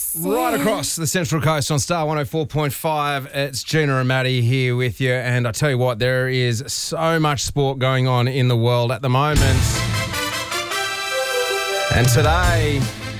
Right across the Central Coast on Star 104.5, it's Gina and Maddie here with you. And I tell you what, there is so much sport going on in the world at the moment. And today,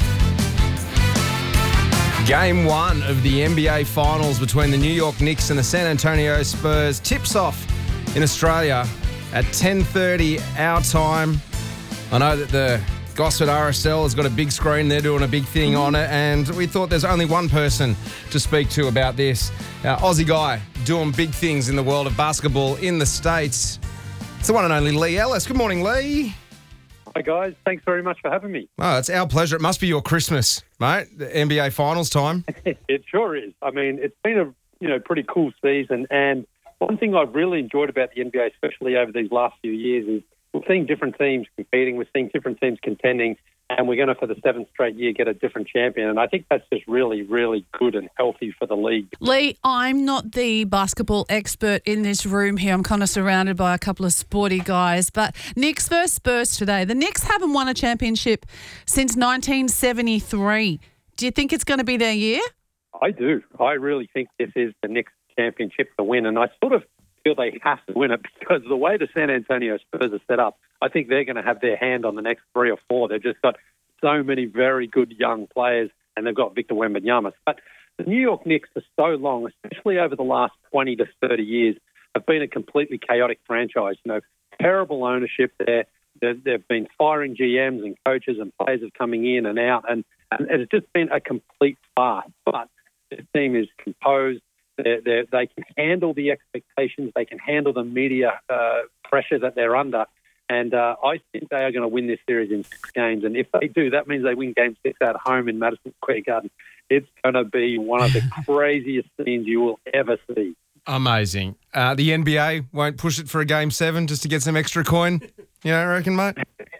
Game 1 of the NBA Finals between the New York Knicks and the San Antonio Spurs tips off in Australia at 10:30 our time. I know that the Gosford RSL has got a big screen. They're doing a big thing on it, and we thought there's only one person to speak to about this. Aussie guy doing big things in the world of basketball in the States. It's the one and only Lee Ellis. Good morning, Lee. Hi, guys. Thanks very much for having me. Oh, it's our pleasure. It must be your Christmas, mate, the NBA Finals time. It sure is. I mean, it's been a pretty cool season, and one thing I've really enjoyed about the NBA, especially over these last few years, is we're seeing different teams competing, we're seeing different teams contending, and we're going to, for the seventh straight year, get a different champion. And I think that's just really, really good and healthy for the league. Lee, I'm not the basketball expert in this room here. I'm kind of surrounded by a couple of sporty guys. But Knicks versus Spurs today. The Knicks haven't won a championship since 1973. Do you think it's going to be their year? I do. I really think this is the Knicks championship to win, and I sort of feel they have to win it because the way the San Antonio Spurs are set up, I think they're going to have their hand on the next 3 or 4. They've just got so many very good young players, and they've got Victor Wembanyama. But the New York Knicks for so long, especially over the last 20 to 30 years, have been a completely chaotic franchise. Terrible ownership there. They've been firing GMs and coaches, and players have coming in and out, and it's just been a complete farce. But this team is composed. They can handle the expectations. They can handle the media pressure that they're under. And I think they are going to win this series in 6 games. And if they do, that means they win Game 6 at home in Madison Square Garden. It's going to be one of the craziest scenes you will ever see. Amazing. The NBA won't push it for a Game 7 just to get some extra coin? I reckon, mate?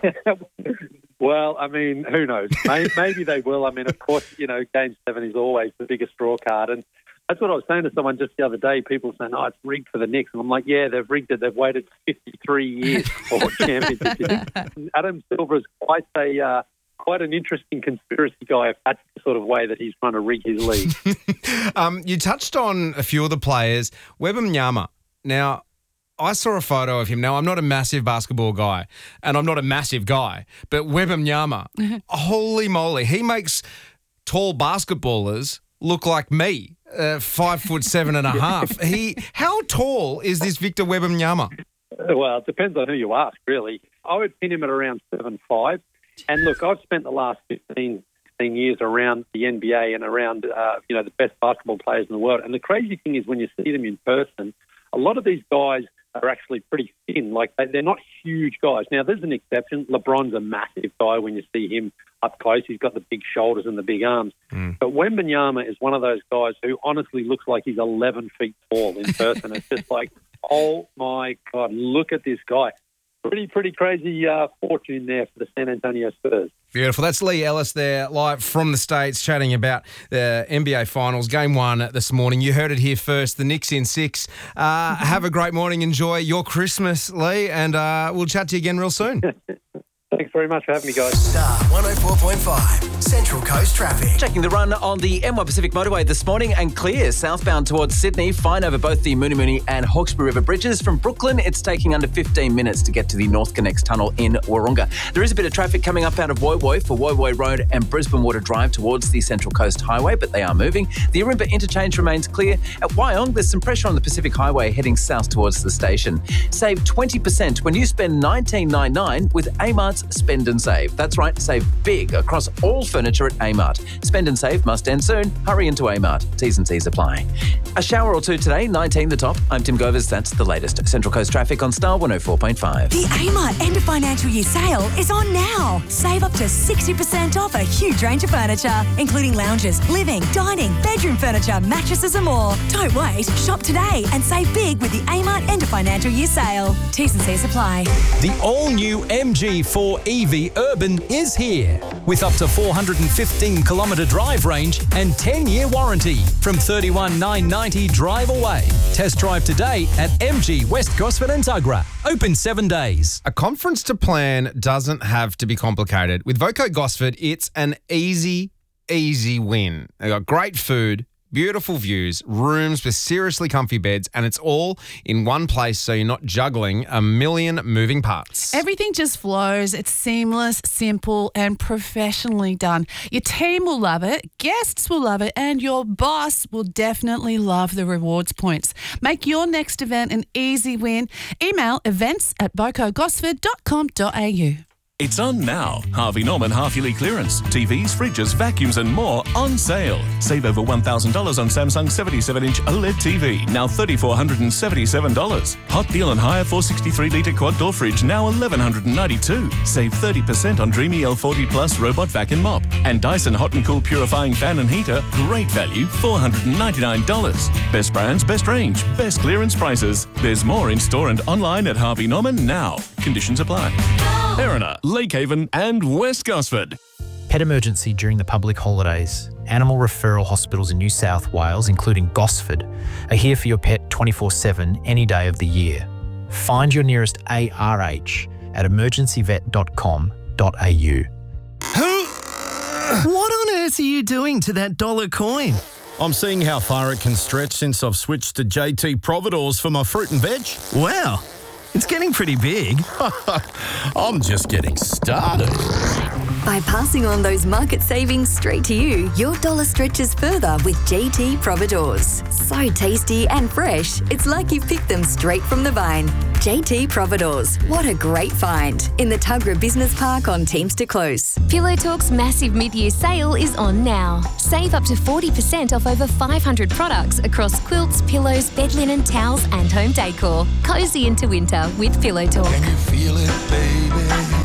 Well, I mean, who knows? Maybe they will. I mean, of course, Game 7 is always the biggest draw card. And that's what I was saying to someone just the other day. People saying, it's rigged for the Knicks. And I'm like, yeah, they've rigged it. They've waited 53 years for a championship. Adam Silver is quite an interesting conspiracy guy if that's the sort of way that he's trying to rig his league. You touched on a few of the players. Wembanyama. Now, I saw a photo of him. Now, I'm not a massive basketball guy, and I'm not a massive guy, but Wembanyama, holy moly, he makes tall basketballers look like me, 5'7.5". How tall is this Victor Wembanyama? Well, it depends on who you ask, really. I would pin him at around 7'5". And look, I've spent the last 15 years around the NBA and around the best basketball players in the world. And the crazy thing is when you see them in person, a lot of these guys are actually pretty thin. Like, they're not huge guys. Now, there's an exception. LeBron's a massive guy when you see him up close. He's got the big shoulders and the big arms. But Wembanyama is one of those guys who honestly looks like he's 11 feet tall in person. It's just like, oh, my God, look at this guy. Pretty crazy fortune there for the San Antonio Spurs. Beautiful. That's Lee Ellis there, live from the States, chatting about the NBA Finals, Game 1 this morning. You heard it here first, the Knicks in 6. Have a great morning. Enjoy your Christmas, Lee, and we'll chat to you again real soon. Thanks very much for having me, guys. Star 104.5, Central Coast Traffic. Checking the run on the M1 Pacific Motorway this morning and clear southbound towards Sydney. Fine over both the Moonee Moonee and Hawkesbury River bridges. From Brooklyn, it's taking under 15 minutes to get to the North Connects Tunnel in Wahroonga. There is a bit of traffic coming up out of Woy Woy for Woy Woy Road and Brisbane Water Drive towards the Central Coast Highway, but they are moving. The Arimba interchange remains clear. At Wyong, there's some pressure on the Pacific Highway heading south towards the station. Save 20% when you spend $19.99 with Amart's Spend and Save. That's right, save big across all furniture at Amart. Spend and save must end soon. Hurry into Amart. T's and C's apply. A shower or two today, 19 the top. I'm Tim Govers. That's the latest. Central Coast Traffic on Star 104.5. The Amart end of financial year sale is on now. Save up to 60% off a huge range of furniture, including lounges, living, dining, bedroom furniture, mattresses and more. Don't wait. Shop today and save big with the Amart end of financial year sale. T's and C's apply. The all-new MG4 EV Urban is here with up to 415-kilometre drive range and 10-year warranty from $31,990 drive away. Test drive today at MG West Gosford and Tuggerah. Open 7 days. A conference to plan doesn't have to be complicated. With Voco Gosford, it's an easy easy win. They've got great food, beautiful views, rooms with seriously comfy beds, and it's all in one place so you're not juggling a million moving parts. Everything just flows. It's seamless, simple, and professionally done. Your team will love it, guests will love it, and your boss will definitely love the rewards points. Make your next event an easy win. Email events@bocogosford.com.au. It's on now. Harvey Norman half-yearly clearance. TVs, fridges, vacuums and more on sale. Save over $1,000 on Samsung 77-inch OLED TV, now $3,477. Hot deal on hire 463-litre quad-door fridge, now $1,192. Save 30% on Dreamy L40 Plus robot vac and mop. And Dyson Hot and Cool purifying fan and heater, great value, $499. Best brands, best range, best clearance prices. There's more in-store and online at Harvey Norman now. Conditions apply. Erina, Lakehaven and West Gosford. Pet emergency during the public holidays. Animal referral hospitals in New South Wales, including Gosford, are here for your pet 24/7 any day of the year. Find your nearest ARH at emergencyvet.com.au. What on earth are you doing to that dollar coin? I'm seeing how far it can stretch since I've switched to JT Providores for my fruit and veg. Wow, it's getting pretty big. I'm just getting started. By passing on those market savings straight to you, your dollar stretches further with JT Providores. So tasty and fresh, it's like you've picked them straight from the vine. JT Providores, what a great find. In the Tuggerah Business Park on Teamster Close. Pillow Talk's massive mid-year sale is on now. Save up to 40% off over 500 products across quilts, pillows, bed linen, towels and home decor. Cozy into winter with Pillow Talk. Can you feel it, baby?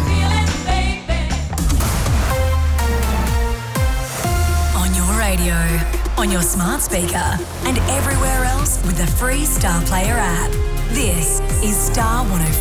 On your radio, on your smart speaker, and everywhere else with the free Star Player app. This is Star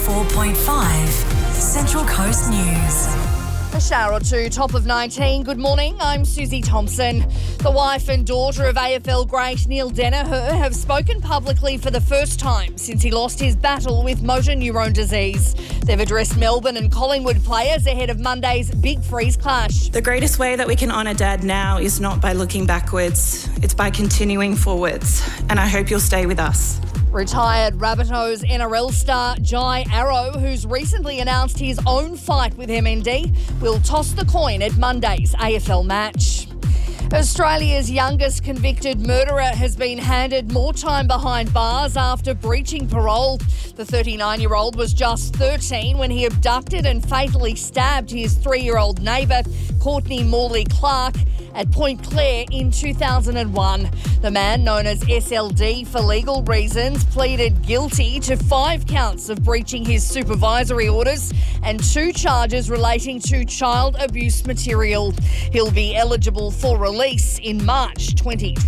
104.5, Central Coast News. A shower or two, top of 19. Good morning, I'm Susie Thompson. The wife and daughter of AFL great Neil Danaher have spoken publicly for the first time since he lost his battle with motor neurone disease. They've addressed Melbourne and Collingwood players ahead of Monday's Big Freeze clash. The greatest way that we can honour Dad now is not by looking backwards, it's by continuing forwards. And I hope you'll stay with us. Retired Rabbitohs NRL star Jai Arrow, who's recently announced his own fight with MND, will toss the coin at Monday's AFL match. Australia's youngest convicted murderer has been handed more time behind bars after breaching parole. The 39-year-old was just 13 when he abducted and fatally stabbed his 3-year-old neighbour, Courtney Morley Clark, at Point Clare in 2001. The man, known as SLD for legal reasons, pleaded guilty to 5 counts of breaching his supervisory orders and 2 charges relating to child abuse material. He'll be eligible for release in March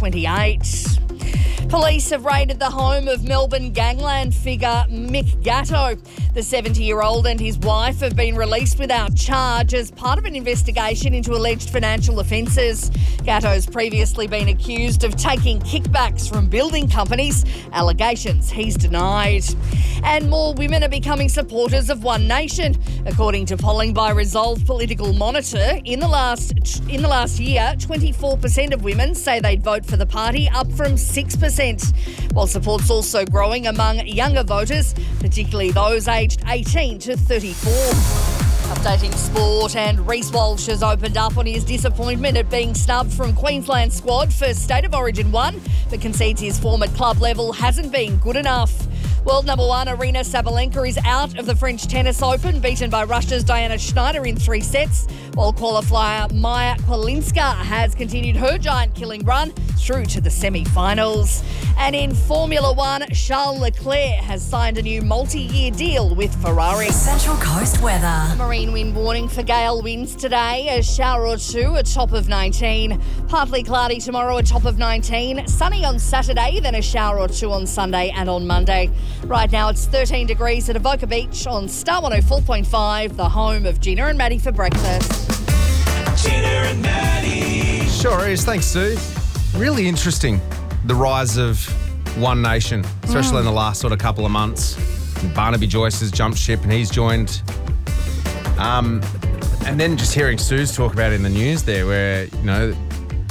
2028. Police have raided the home of Melbourne gangland figure Mick Gatto. The 70-year-old and his wife have been released without charge as part of an investigation into alleged financial offences. Gatto's previously been accused of taking kickbacks from building companies, allegations he's denied. And more women are becoming supporters of One Nation. According to polling by Resolve Political Monitor, in the last year, 24% of women say they'd vote for the party, up from 6%. While support's also growing among younger voters, particularly those aged 18 to 34. Updating sport, and Reece Walsh has opened up on his disappointment at being snubbed from Queensland squad for State of Origin 1, but concedes his form at club level hasn't been good enough. World number 1 Arina Sabalenka is out of the French Tennis Open, beaten by Russia's Diana Schneider in 3 sets, while qualifier Maya Kwalinska has continued her giant-killing run through to the semi-finals. And in Formula 1, Charles Leclerc has signed a new multi-year deal with Ferrari. Central Coast weather. Marine wind warning for gale winds today. A shower or two, a top of 19. Partly cloudy tomorrow, a top of 19. Sunny on Saturday, then a shower or two on Sunday and on Monday. Right now it's 13 degrees at Avoca Beach on Star 104.5, the home of Gina and Maddie for breakfast. Gina and Maddie. Sure is. Thanks, Sue. Really interesting, the rise of One Nation, especially in the last sort of couple of months. Barnaby Joyce has jumped ship and he's joined. And then just hearing Sue's talk about it in the news there, where, you know,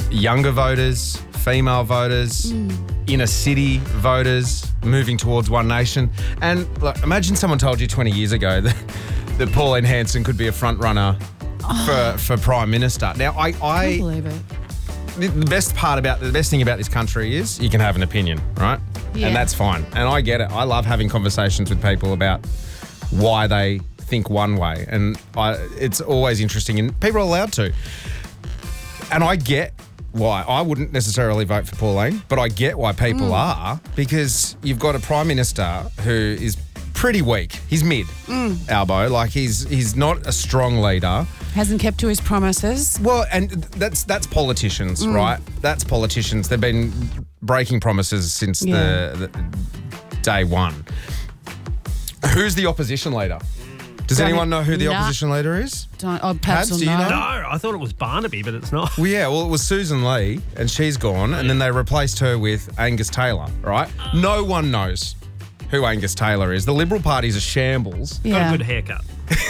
younger voters, female voters, inner city voters moving towards One Nation. And look, imagine someone told you 20 years ago that Pauline Hanson could be a front runner for Prime Minister. Now, I can't believe it. The best thing about this country is you can have an opinion, right? Yeah. And that's fine. And I get it. I love having conversations with people about why they think one way. And it's always interesting, and people are allowed to. And I get why. I wouldn't necessarily vote for Pauline, but I get why people are, because you've got a Prime Minister who is pretty weak. He's mid, Albo. Like, he's not a strong leader. Hasn't kept to his promises. Well, and that's politicians, right? That's politicians. They've been breaking promises since the day one. Who's the opposition leader? Does anyone know who the opposition leader is? Perhaps do you know? No, I thought it was Barnaby, but it's not. Well, yeah, it was Susan Lee, and she's gone, and then they replaced her with Angus Taylor, right? No one knows who Angus Taylor is. The Liberal Party's a shambles. Got a good haircut.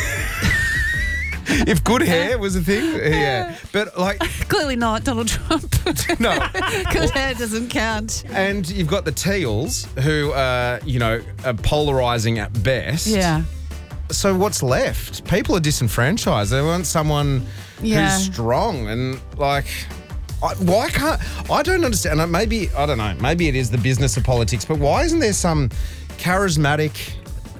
If good hair was a thing, yeah. But like, clearly not Donald Trump. No. Good hair doesn't count. And you've got the Teals, who are polarising at best. Yeah. So what's left? People are disenfranchised. They want someone who's strong, and like, why can't I don't understand. Maybe I don't know. Maybe it is the business of politics, but why isn't there some charismatic,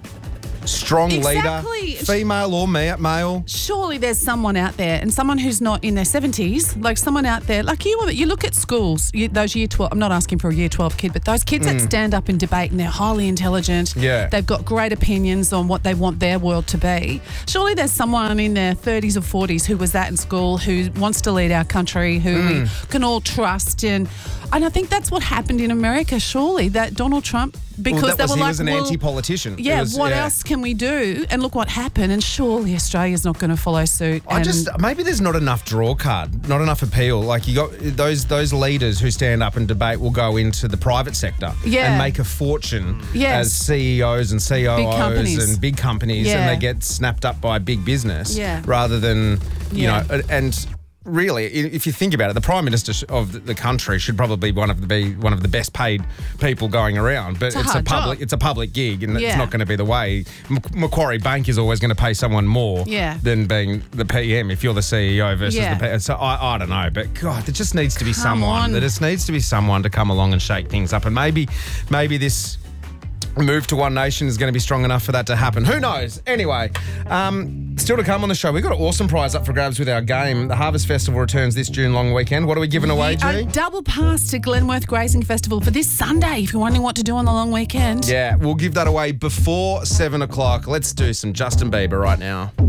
strong leader, female or male? Surely there's someone out there, and someone who's not in their 70s, like someone out there, like you look at schools, those year 12, I'm not asking for a year 12 kid, but those kids that stand up and debate, and they're highly intelligent. Yeah. They've got great opinions on what they want their world to be. Surely there's someone in their 30s or 40s who was that in school, who wants to lead our country, who we can all trust. And I think that's what happened in America, surely, that Donald Trump, because he was an anti-politician. Yeah, what else can we do? And look what happened. And surely Australia's not going to follow suit. Maybe there's not enough draw card, not enough appeal. Like, you got those leaders who stand up and debate will go into the private sector and make a fortune as CEOs and COOs and big companies, and they get snapped up by big business rather than and. Really, if you think about it, the Prime Minister of the country should probably be one of the best paid people going around. But it's a public gig, and it's not going to be the way. Macquarie Bank is always going to pay someone more than being the PM if you're the CEO versus the PM. So I don't know, but God, there just needs to be someone. There just needs to be someone to come along and shake things up, and maybe this move to One Nation is going to be strong enough for that to happen. Who knows? Anyway, still to come on the show, we've got an awesome prize up for grabs with our game. The Harvest Festival returns this June long weekend. What are we giving away, G? A double pass to Glenworth Grazing Festival for this Sunday, if you're wondering what to do on the long weekend. Yeah, we'll give that away before 7 o'clock. Let's do some Justin Bieber right now.